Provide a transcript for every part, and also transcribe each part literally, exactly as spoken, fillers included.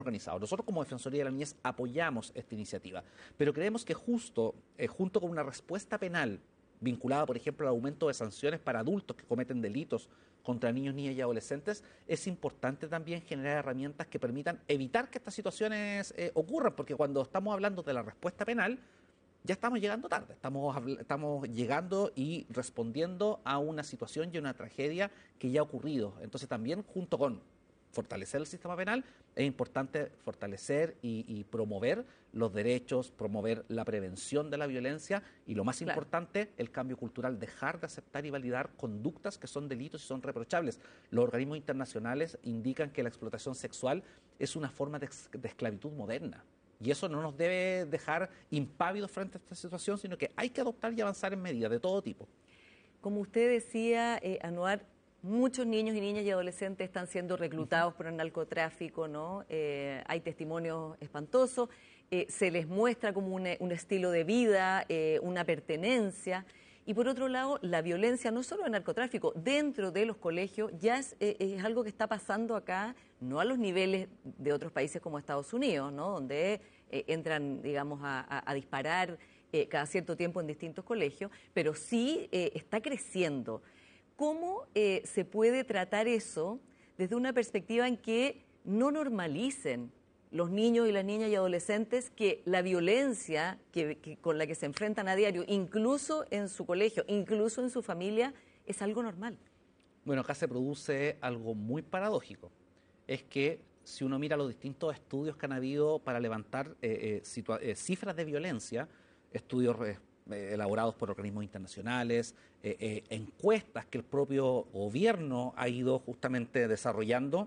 organizado. Nosotros como Defensoría de la Niñez apoyamos esta iniciativa, pero creemos que justo, eh, junto con una respuesta penal vinculada, por ejemplo, al aumento de sanciones para adultos que cometen delitos contra niños, niñas y adolescentes, es importante también generar herramientas que permitan evitar que estas situaciones eh, ocurran, porque cuando estamos hablando de la respuesta penal, ya estamos llegando tarde, estamos, estamos llegando y respondiendo a una situación y una tragedia que ya ha ocurrido. Entonces también, junto con fortalecer el sistema penal, es importante fortalecer y, y promover los derechos, promover la prevención de la violencia y, lo más claro. importante, el cambio cultural, dejar de aceptar y validar conductas que son delitos y son reprochables. Los organismos internacionales indican que la explotación sexual es una forma de, de esclavitud moderna. Y eso no nos debe dejar impávidos frente a esta situación, sino que hay que adoptar y avanzar en medidas de todo tipo. Como usted decía, eh, Anuar, muchos niños y niñas y adolescentes están siendo reclutados uh-huh. por el narcotráfico, ¿no? Eh, hay testimonios espantosos, eh, se les muestra como un, un estilo de vida, eh, una pertenencia. Y por otro lado, la violencia, no solo el narcotráfico, dentro de los colegios ya es, eh, es algo que está pasando acá, no a los niveles de otros países como Estados Unidos, ¿no? Donde eh, entran, digamos, a, a, a disparar eh, cada cierto tiempo en distintos colegios, pero sí eh, está creciendo. ¿Cómo eh, se puede tratar eso desde una perspectiva en que no normalicen los niños y las niñas y adolescentes que la violencia que, que con la que se enfrentan a diario, incluso en su colegio, incluso en su familia, es algo normal? Bueno, acá se produce algo muy paradójico. Es que si uno mira los distintos estudios que han habido para levantar eh, eh, eh, cifras de violencia, estudios eh, elaborados por organismos internacionales, eh, eh, encuestas que el propio gobierno ha ido justamente desarrollando,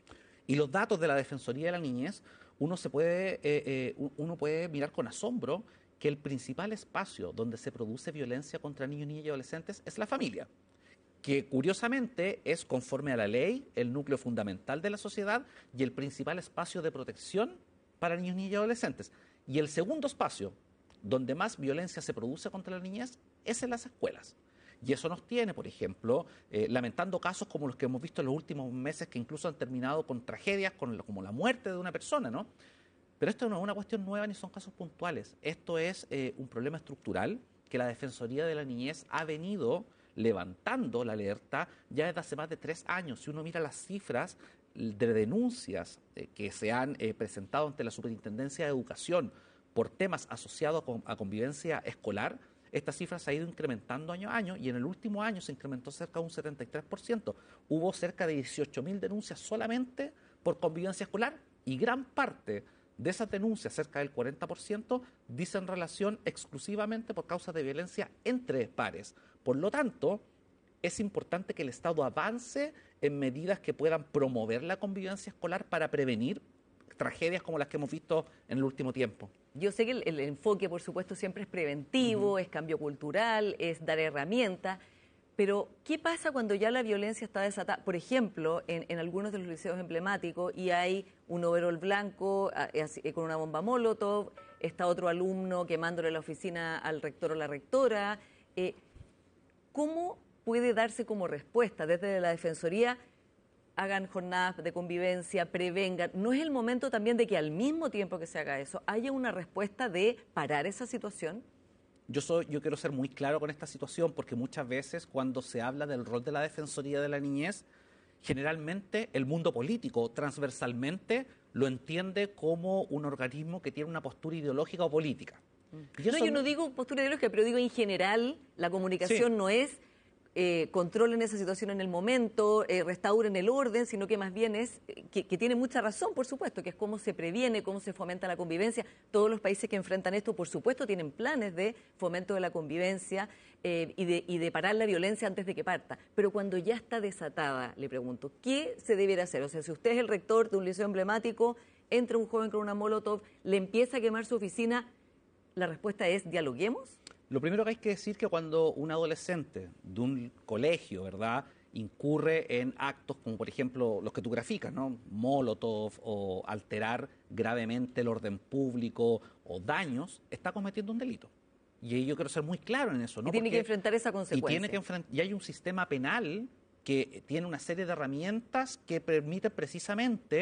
y los datos de la Defensoría de la Niñez, uno, se puede, eh, eh, uno puede mirar con asombro que el principal espacio donde se produce violencia contra niños, niñas y adolescentes es la familia, que curiosamente es, conforme a la ley, el núcleo fundamental de la sociedad y el principal espacio de protección para niños, niñas y adolescentes. Y el segundo espacio donde más violencia se produce contra la niñez es en las escuelas. Y eso nos tiene, por ejemplo, eh, lamentando casos como los que hemos visto en los últimos meses, que incluso han terminado con tragedias con, como la muerte de una persona, ¿no? Pero esto no es una cuestión nueva ni son casos puntuales. Esto es eh, un problema estructural que la Defensoría de la Niñez ha venido levantando la alerta ya desde hace más de tres años. Si uno mira las cifras de denuncias eh, que se han eh, presentado ante la Superintendencia de Educación por temas asociados a, a convivencia escolar, esta cifra se ha ido incrementando año a año y en el último año se incrementó cerca de un setenta y tres por ciento. Hubo cerca de dieciocho mil denuncias solamente por convivencia escolar y gran parte de esas denuncias, cerca del cuarenta por ciento, dicen relación exclusivamente por causas de violencia entre pares. Por lo tanto, es importante que el Estado avance en medidas que puedan promover la convivencia escolar para prevenir tragedias como las que hemos visto en el último tiempo. Yo sé que el, el enfoque, por supuesto, siempre es preventivo, uh-huh. es cambio cultural, es dar herramientas, pero ¿qué pasa cuando ya la violencia está desatada? Por ejemplo, en, en algunos de los liceos emblemáticos y hay un overol blanco eh, con una bomba molotov, está otro alumno quemándole la oficina al rector o la rectora. Eh, ¿Cómo puede darse como respuesta desde la Defensoría? Hagan jornadas de convivencia, prevengan. ¿No es el momento también de que al mismo tiempo que se haga eso, haya una respuesta de parar esa situación? Yo, soy, yo quiero ser muy claro con esta situación porque muchas veces cuando se habla del rol de la Defensoría de la Niñez, generalmente el mundo político transversalmente lo entiende como un organismo que tiene una postura ideológica o política. Y eso... No, yo no digo postura ideológica, pero digo en general la comunicación sí. no es... Eh, controlen esa situación en el momento, eh, restauren el orden, sino que más bien es, que, que tiene mucha razón, por supuesto, que es cómo se previene, cómo se fomenta la convivencia. Todos los países que enfrentan esto, por supuesto, tienen planes de fomento de la convivencia eh, y, de, y de parar la violencia antes de que parta. Pero cuando ya está desatada, le pregunto, ¿qué se debería hacer? O sea, si usted es el rector de un liceo emblemático, entra un joven con una molotov, le empieza a quemar su oficina, la respuesta es, ¿dialoguemos? Lo primero que hay que decir es que cuando un adolescente de un colegio, ¿verdad?, incurre en actos como, por ejemplo, los que tú graficas, ¿no?, molotov o alterar gravemente el orden público o daños, está cometiendo un delito. Y yo quiero ser muy claro en eso, ¿no? Y tiene Porque, que enfrentar esa consecuencia. Y, tiene que enfrent- y hay un sistema penal que tiene una serie de herramientas que permiten precisamente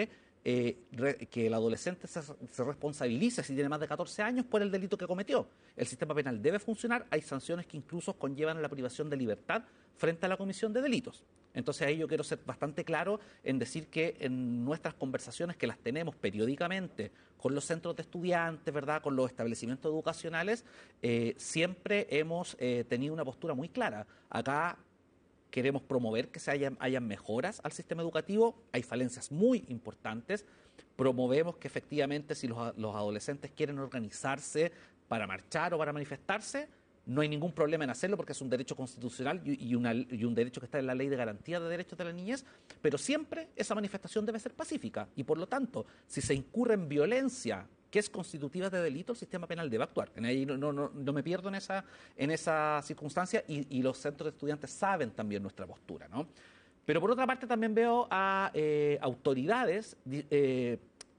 eh, re, que el adolescente se, se responsabilice si tiene más de catorce años por el delito que cometió. El sistema penal debe funcionar, hay sanciones que incluso conllevan la privación de libertad frente a la comisión de delitos. Entonces ahí yo quiero ser bastante claro en decir que en nuestras conversaciones, que las tenemos periódicamente con los centros de estudiantes, ¿verdad?, con los establecimientos educacionales, eh, siempre hemos eh, tenido una postura muy clara. Acá queremos promover que se hayan, hayan mejoras al sistema educativo, hay falencias muy importantes, promovemos que efectivamente si los, los adolescentes quieren organizarse para marchar o para manifestarse, no hay ningún problema en hacerlo porque es un derecho constitucional y, y, una, y un derecho que está en la Ley de Garantía de Derechos de la Niñez, pero siempre esa manifestación debe ser pacífica y por lo tanto, si se incurre en violencia que es constitutiva de delito, el sistema penal debe actuar. En ahí no, no, no, no me pierdo en esa, en esa circunstancia y, y los centros de estudiantes saben también nuestra postura, ¿no? Pero por otra parte también veo a eh, autoridades eh,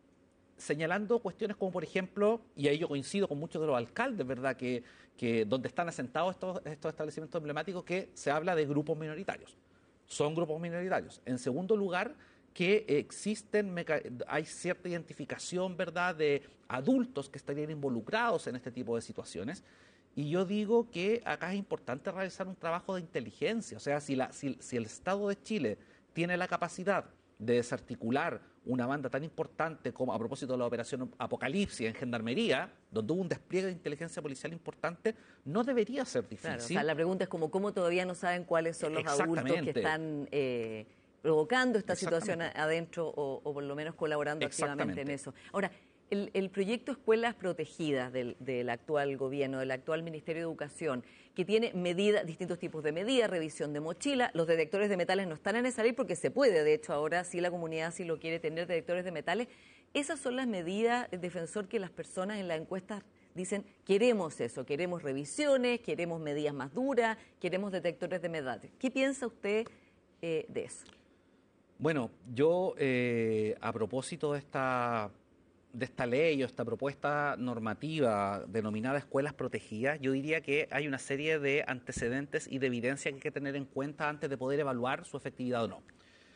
señalando cuestiones como, por ejemplo, y ahí yo coincido con muchos de los alcaldes, ¿verdad?, que, que donde están asentados estos, estos establecimientos emblemáticos, que se habla de grupos minoritarios. Son grupos minoritarios. En segundo lugar, que existen, hay cierta identificación, ¿verdad?, de adultos que estarían involucrados en este tipo de situaciones. Y yo digo que acá es importante realizar un trabajo de inteligencia. O sea, si, la, si, si el Estado de Chile tiene la capacidad de desarticular una banda tan importante como, a propósito de la operación Apocalipsis en Gendarmería, donde hubo un despliegue de inteligencia policial importante, no debería ser difícil. Claro, o sea, la pregunta es como, ¿cómo todavía no saben cuáles son los adultos que están eh, provocando esta situación adentro o, o por lo menos colaborando activamente en eso? Ahora, el, el proyecto Escuelas Protegidas del, del actual gobierno, del actual Ministerio de Educación, que tiene medidas, distintos tipos de medidas, revisión de mochila, los detectores de metales no están en esa ley porque se puede, de hecho ahora sí la comunidad sí lo quiere tener, detectores de metales. Esas son las medidas, defensor, que las personas en las encuestas dicen, queremos eso, queremos revisiones, queremos medidas más duras, queremos detectores de metales. ¿Qué piensa usted eh, de eso? Bueno, yo eh, a propósito de esta... de esta ley o esta propuesta normativa denominada escuelas protegidas, yo diría que hay una serie de antecedentes y de evidencia que hay que tener en cuenta antes de poder evaluar su efectividad o no.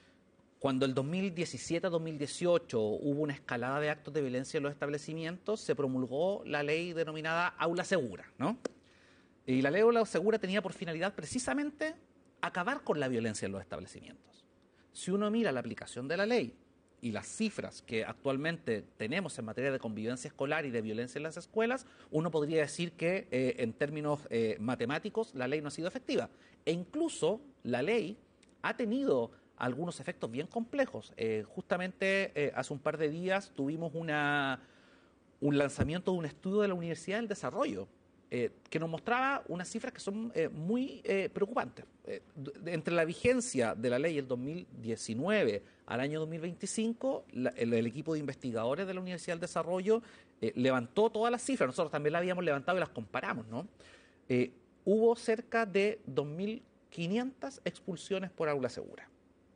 Cuando el dos mil diecisiete a dos mil dieciocho hubo una escalada de actos de violencia en los establecimientos, se promulgó la ley denominada Aula Segura, ¿no? Y la ley Aula Segura tenía por finalidad precisamente acabar con la violencia en los establecimientos. Si uno mira la aplicación de la ley y las cifras que actualmente tenemos en materia de convivencia escolar y de violencia en las escuelas, uno podría decir que eh, en términos eh, matemáticos la ley no ha sido efectiva. E incluso la ley ha tenido algunos efectos bien complejos. Eh, justamente eh, hace un par de días tuvimos una, un lanzamiento de un estudio de la Universidad del Desarrollo, Eh, que nos mostraba unas cifras que son eh, muy eh, preocupantes. Eh, de, entre la vigencia de la ley del dos mil diecinueve al año dos mil veinticinco, la, el, el equipo de investigadores de la Universidad del Desarrollo eh, levantó todas las cifras, nosotros también las habíamos levantado y las comparamos, ¿no? Eh, hubo cerca de dos mil quinientas expulsiones por aula segura.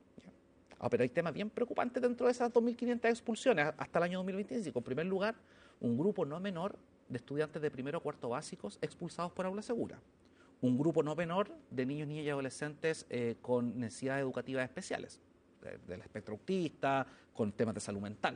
Ah, pero hay temas bien preocupantes dentro de esas dos mil quinientas expulsiones hasta el año dos mil veinticinco. En primer lugar, un grupo no menor de estudiantes de primero o cuarto básicos expulsados por aula segura. Un grupo no menor de niños, niñas y adolescentes eh, con necesidades educativas especiales, de, del espectro autista, con temas de salud mental.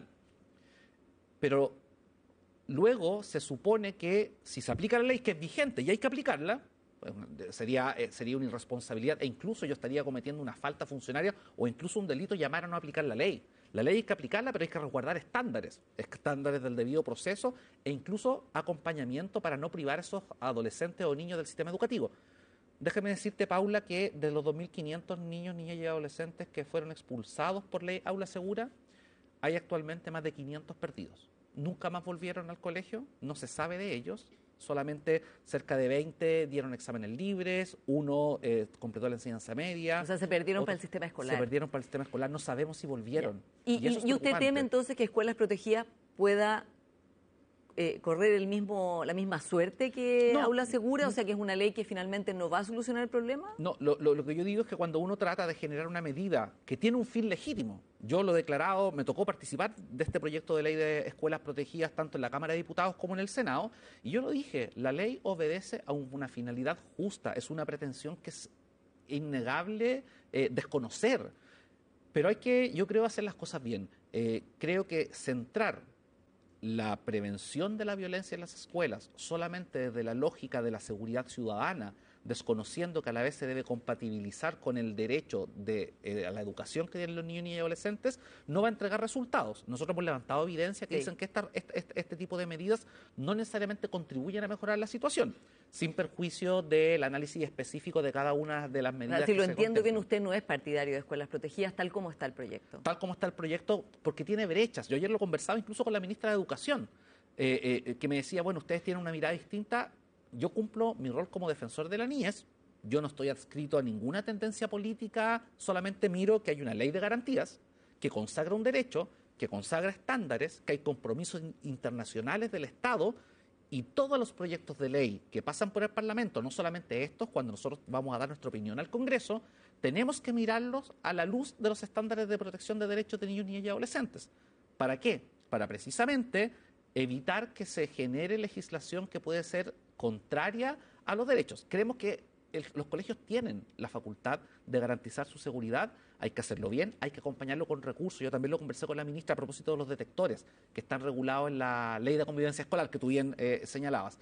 Pero luego se supone que si se aplica la ley, que es vigente y hay que aplicarla, pues sería, eh, sería una irresponsabilidad e incluso yo estaría cometiendo una falta funcionaria o incluso un delito llamar a no aplicar la ley. La ley hay que aplicarla, pero hay que resguardar estándares, estándares del debido proceso e incluso acompañamiento para no privar a esos adolescentes o niños del sistema educativo. Déjame decirte, Paula, que de los dos mil quinientos niños, niñas y adolescentes que fueron expulsados por ley Aula Segura, hay actualmente más de quinientos perdidos. Nunca más volvieron al colegio, no se sabe de ellos. Solamente cerca de veinte dieron exámenes libres, uno eh, completó la enseñanza media. O sea, se perdieron otros, para el sistema escolar. Se perdieron para el sistema escolar, no sabemos si volvieron. ¿Y, y, y, y usted teme entonces que Escuelas Protegidas pueda eh, correr el mismo, la misma suerte que no, Aula Segura? No. O sea, que es una ley que finalmente no va a solucionar el problema. No, lo, lo, lo que yo digo es que cuando uno trata de generar una medida que tiene un fin legítimo, yo lo he declarado, me tocó participar de este proyecto de ley de escuelas protegidas tanto en la Cámara de Diputados como en el Senado, y yo lo dije, la ley obedece a una finalidad justa, es una pretensión que es innegable eh, desconocer. Pero hay que, yo creo, hacer las cosas bien. Eh, creo que centrar la prevención de la violencia en las escuelas solamente desde la lógica de la seguridad ciudadana, desconociendo que a la vez se debe compatibilizar con el derecho de, eh, a la educación que tienen los niños y adolescentes, no va a entregar resultados. Nosotros hemos levantado evidencia que sí. dicen que esta, este, este, este tipo de medidas no necesariamente contribuyen a mejorar la situación, sin perjuicio del análisis específico de cada una de las medidas. Si que lo se entiendo bien, contemplan. usted no es partidario de escuelas protegidas, tal como está el proyecto. Tal como está el proyecto, porque tiene brechas. Yo ayer lo conversaba incluso con la ministra de Educación, eh, eh, que me decía, bueno, ustedes tienen una mirada distinta. Yo cumplo mi rol como defensor de la niñez, yo no estoy adscrito a ninguna tendencia política, solamente miro que hay una ley de garantías que consagra un derecho, que consagra estándares, que hay compromisos internacionales del Estado y todos los proyectos de ley que pasan por el Parlamento, no solamente estos, cuando nosotros vamos a dar nuestra opinión al Congreso, tenemos que mirarlos a la luz de los estándares de protección de derechos de niños, niñas y adolescentes. ¿Para qué? Para precisamente evitar que se genere legislación que puede ser contraria a los derechos. Creemos que el, los colegios tienen la facultad de garantizar su seguridad, hay que hacerlo bien, hay que acompañarlo con recursos. Yo también lo conversé con la ministra a propósito de los detectores que están regulados en la ley de convivencia escolar que tú bien eh, señalabas.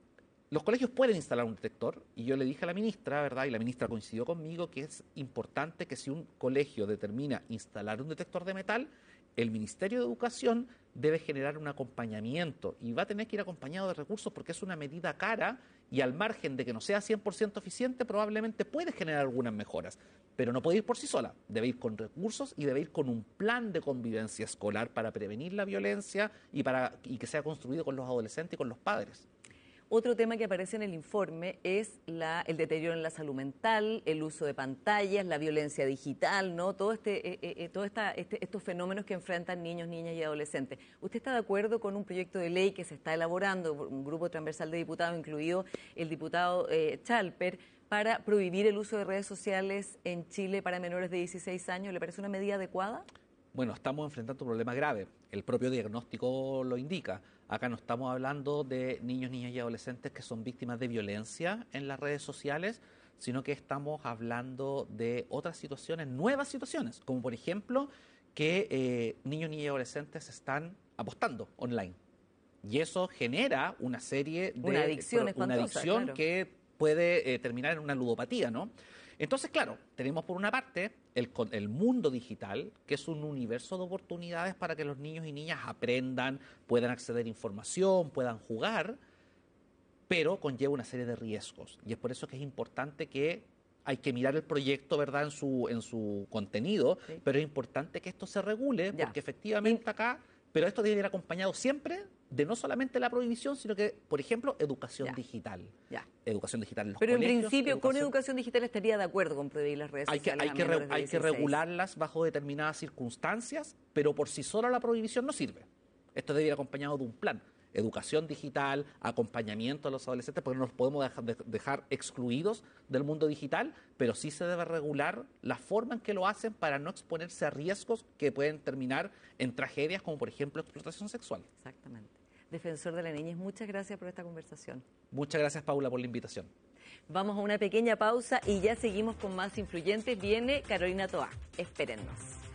Los colegios pueden instalar un detector y yo le dije a la ministra, ¿verdad? Y la ministra coincidió conmigo que es importante que si un colegio determina instalar un detector de metal, el Ministerio de Educación debe generar un acompañamiento y va a tener que ir acompañado de recursos porque es una medida cara y al margen de que no sea cien por ciento eficiente probablemente puede generar algunas mejoras, pero no puede ir por sí sola, debe ir con recursos y debe ir con un plan de convivencia escolar para prevenir la violencia y, para, y que sea construido con los adolescentes y con los padres. Otro tema que aparece en el informe es la, el deterioro en la salud mental, el uso de pantallas, la violencia digital, ¿no? Todo este, eh, eh, todo esta, este, estos fenómenos que enfrentan niños, niñas y adolescentes. ¿Usted está de acuerdo con un proyecto de ley que se está elaborando, un grupo transversal de diputados, incluido el diputado eh, Chalper, para prohibir el uso de redes sociales en Chile para menores de dieciséis años? ¿Le parece una medida adecuada? Bueno, estamos enfrentando un problema grave. El propio diagnóstico lo indica. Acá no estamos hablando de niños, niñas y adolescentes que son víctimas de violencia en las redes sociales, sino que estamos hablando de otras situaciones, nuevas situaciones, como por ejemplo que eh, niños, niñas y adolescentes están apostando online. Y eso genera una serie de... Una adicción Una adicción claro. que puede eh, terminar en una ludopatía, ¿no? Entonces, claro, tenemos por una parte el, el mundo digital, que es un universo de oportunidades para que los niños y niñas aprendan, puedan acceder a información, puedan jugar, pero conlleva una serie de riesgos. Y es por eso que es importante que hay que mirar el proyecto, ¿verdad?, en su, en su contenido, sí. Pero es importante que esto se regule, ya. Porque efectivamente acá, pero esto debe ir acompañado siempre de no solamente la prohibición, sino que, por ejemplo, educación ya. digital. Ya. Educación digital en los Pero colegios. Pero en principio, educación... con educación digital estaría de acuerdo con prohibir las redes hay que, sociales. Hay, que, re, hay que regularlas bajo determinadas circunstancias, pero por sí sola la prohibición no sirve. Esto debe ir acompañado de un plan. Educación digital, acompañamiento a los adolescentes, porque no los podemos dejar, de, dejar excluidos del mundo digital, pero sí se debe regular la forma en que lo hacen para no exponerse a riesgos que pueden terminar en tragedias como, por ejemplo, explotación sexual. Exactamente. Defensor de la niñez, muchas gracias por esta conversación. Muchas gracias, Paula, por la invitación. Vamos a una pequeña pausa y ya seguimos con más influyentes. Viene Carolina Toá. Espérennos.